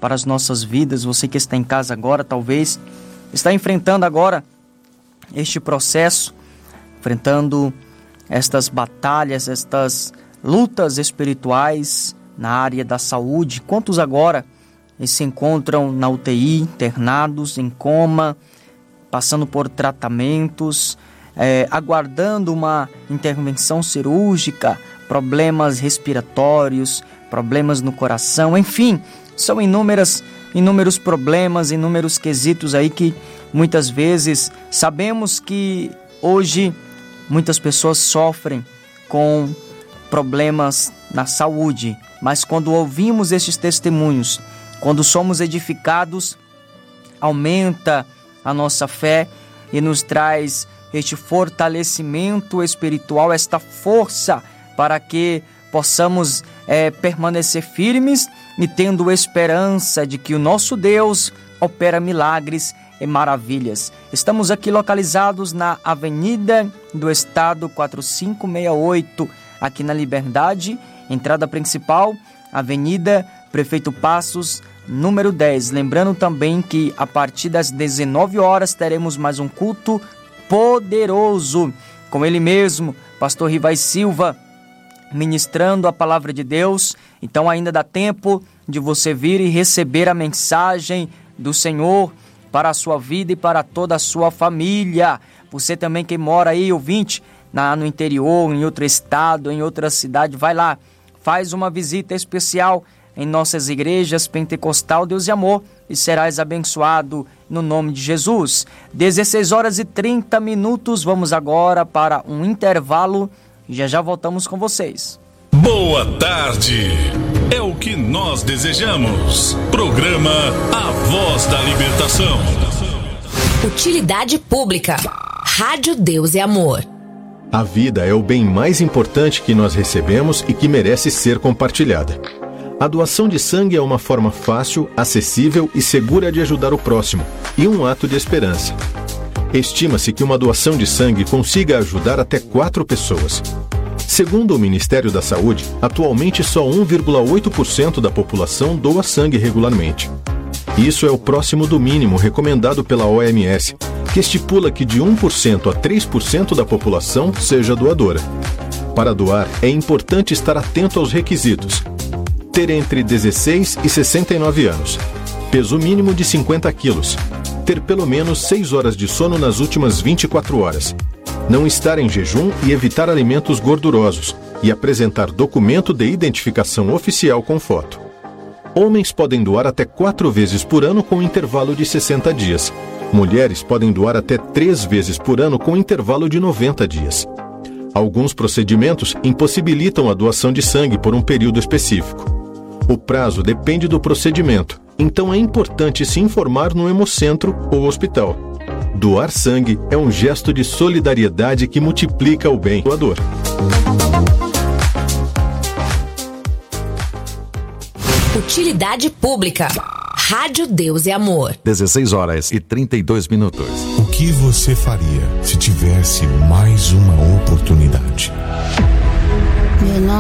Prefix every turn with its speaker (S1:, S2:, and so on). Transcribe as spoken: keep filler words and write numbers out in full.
S1: para as nossas vidas. Você que está em casa agora, talvez está enfrentando agora este processo, enfrentando estas batalhas, estas lutas espirituais na área da saúde. Quantos agora se encontram na U T I, internados, em coma, passando por tratamentos, é, aguardando uma intervenção cirúrgica, problemas respiratórios, problemas no coração, enfim, são inúmeras, inúmeros problemas, inúmeros quesitos aí que muitas vezes sabemos que hoje muitas pessoas sofrem com problemas na saúde, mas quando ouvimos estes testemunhos, quando somos edificados, aumenta a nossa fé e nos traz este fortalecimento espiritual, esta força para que possamos é, permanecer firmes e tendo esperança de que o nosso Deus opera milagres e maravilhas. Estamos aqui localizados na Avenida do Estado quatro cinco seis oito, aqui na Liberdade, entrada principal, Avenida Prefeito Passos, número dez. Lembrando também que a partir das dezenove horas teremos mais um culto poderoso com ele mesmo, Pastor Rivai Silva, ministrando a palavra de Deus. Então ainda dá tempo de você vir e receber a mensagem do Senhor para a sua vida e para toda a sua família. Você também que mora aí, ouvinte, na, no interior, em outro estado, em outra cidade, vai lá, faz uma visita especial em nossas igrejas Pentecostal Deus e Amor e serás abençoado no nome de Jesus. dezesseis horas e trinta minutos, vamos agora para um intervalo e já já voltamos com vocês.
S2: Boa tarde, é o que nós desejamos. Programa A Voz da Libertação.
S3: Utilidade Pública, Rádio Deus e Amor.
S4: A vida é o bem mais importante que nós recebemos e que merece ser compartilhada. A doação de sangue é uma forma fácil, acessível e segura de ajudar o próximo, e um ato de esperança. Estima-se que uma doação de sangue consiga ajudar até quatro pessoas. Segundo o Ministério da Saúde, atualmente só um vírgula oito por cento da população doa sangue regularmente. Isso é o próximo do mínimo recomendado pela O M S, que estipula que de um por cento a três por cento da população seja doadora. Para doar, é importante estar atento aos requisitos. Ter entre dezesseis e sessenta e nove anos. Peso mínimo de cinquenta quilos. Ter pelo menos seis horas de sono nas últimas vinte e quatro horas. Não estar em jejum e evitar alimentos gordurosos. E apresentar documento de identificação oficial com foto. Homens podem doar até quatro vezes por ano com intervalo de sessenta dias. Mulheres podem doar até três vezes por ano com intervalo de noventa dias. Alguns procedimentos impossibilitam a doação de sangue por um período específico. O prazo depende do procedimento, então é importante se informar no hemocentro ou hospital. Doar sangue é um gesto de solidariedade que multiplica o bem doador.
S3: Utilidade Pública, Rádio Deus e Amor.
S5: dezesseis horas e trinta e dois minutos.
S6: O que você faria se tivesse mais uma oportunidade?
S7: Meu nome